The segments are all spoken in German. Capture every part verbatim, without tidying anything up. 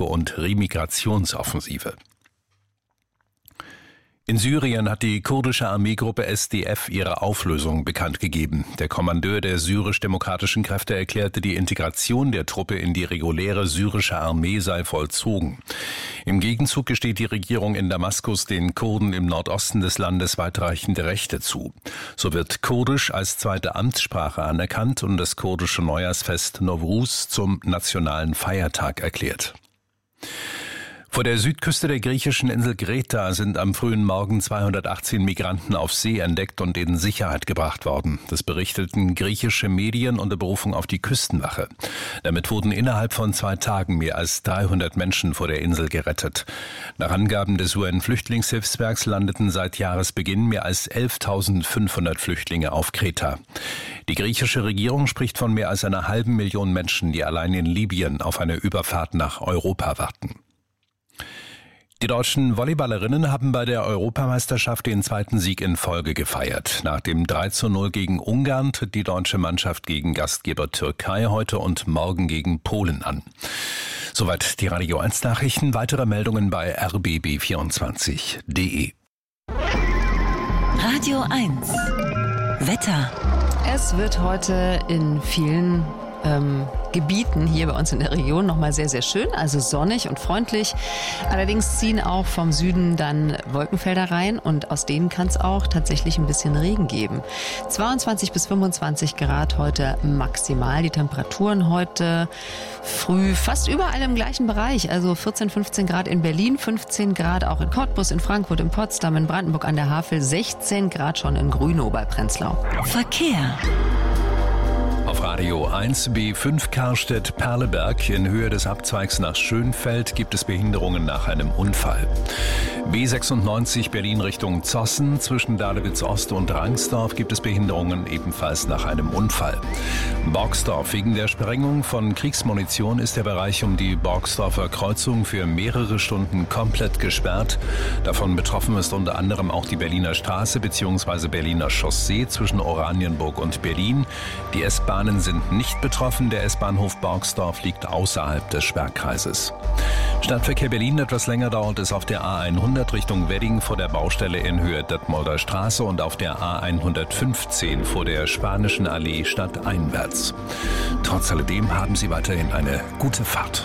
Offensive und Remigrationsoffensive. In Syrien hat die kurdische Armeegruppe S D F ihre Auflösung bekannt gegeben. Der Kommandeur der syrisch-demokratischen Kräfte erklärte, die Integration der Truppe in die reguläre syrische Armee sei vollzogen. Im Gegenzug gesteht die Regierung in Damaskus den Kurden im Nordosten des Landes weitreichende Rechte zu. So wird Kurdisch als zweite Amtssprache anerkannt und das kurdische Neujahrsfest Nowruz zum nationalen Feiertag erklärt. Vor der Südküste der griechischen Insel Kreta sind am frühen Morgen zweihundertachtzehn Migranten auf See entdeckt und in Sicherheit gebracht worden. Das berichteten griechische Medien unter Berufung auf die Küstenwache. Damit wurden innerhalb von zwei Tagen mehr als dreihundert Menschen vor der Insel gerettet. Nach Angaben des U N-Flüchtlingshilfswerks landeten seit Jahresbeginn mehr als elftausendfünfhundert Flüchtlinge auf Kreta. Die griechische Regierung spricht von mehr als einer halben Million Menschen, die allein in Libyen auf eine Überfahrt nach Europa warten. Die deutschen Volleyballerinnen haben bei der Europameisterschaft den zweiten Sieg in Folge gefeiert. Nach dem drei zu null gegen Ungarn tritt die deutsche Mannschaft gegen Gastgeber Türkei heute und morgen gegen Polen an. Soweit die Radio eins Nachrichten. Weitere Meldungen bei r b b vierundzwanzig punkt d e. Radio eins Wetter. Es wird heute in vielen ähm, Gebieten hier bei uns in der Region nochmal sehr, sehr schön, also sonnig und freundlich. Allerdings ziehen auch vom Süden dann Wolkenfelder rein und aus denen kann es auch tatsächlich ein bisschen Regen geben. zweiundzwanzig bis fünfundzwanzig Grad heute maximal. Die Temperaturen heute früh fast überall im gleichen Bereich, also vierzehn, fünfzehn Grad in Berlin, fünfzehn Grad auch in Cottbus, in Frankfurt, in Potsdam, in Brandenburg an der Havel, sechzehn Grad schon in Grünow bei Prenzlau. Verkehr. Auf Radio eins B fünf Karstedt-Perleberg in Höhe des Abzweigs nach Schönfeld gibt es Behinderungen nach einem Unfall. B sechsundneunzig Berlin Richtung Zossen zwischen Dahlewitz Ost und Rangsdorf gibt es Behinderungen ebenfalls nach einem Unfall. Borgsdorf. Wegen der Sprengung von Kriegsmunition ist der Bereich um die Borgsdorfer Kreuzung für mehrere Stunden komplett gesperrt. Davon betroffen ist unter anderem auch die Berliner Straße bzw. Berliner Chaussee zwischen Oranienburg und Berlin. Die S-Bahnen sind nicht betroffen. Der S-Bahnhof Borgsdorf liegt außerhalb des Sperrkreises. Stadtverkehr Berlin. Etwas länger dauert es auf der A hundert Richtung Wedding vor der Baustelle in Höhe Detmolder Straße und auf der A hundertfünfzehn vor der Spanischen Allee stadteinwärts. Trotz alledem haben Sie weiterhin eine gute Fahrt.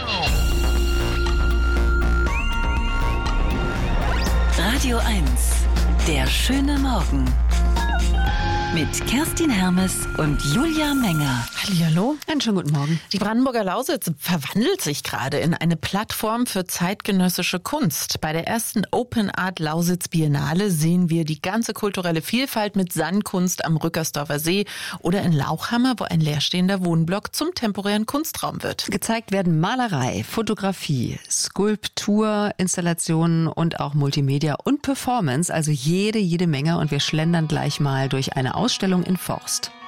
Radio eins. Der schöne Morgen. Mit Kerstin Hermes und Julia Menger. Hallihallo. Einen schönen guten Morgen. Die Brandenburger Lausitz verwandelt sich gerade in eine Plattform für zeitgenössische Kunst. Bei der ersten Open Art Lausitz Biennale sehen wir die ganze kulturelle Vielfalt mit Sandkunst am Rückersdorfer See oder in Lauchhammer, wo ein leerstehender Wohnblock zum temporären Kunstraum wird. Gezeigt werden Malerei, Fotografie, Skulptur, Installationen und auch Multimedia und Performance, also jede, jede Menge. Und wir schlendern gleich mal durch eine Ausstellung in Forst.